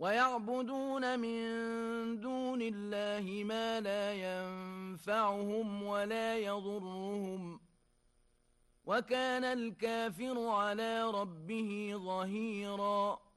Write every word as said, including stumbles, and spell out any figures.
ويعبدون من دون الله ما لا ينفعهم ولا يضرهم وكان الكافر على ربه ظهيرا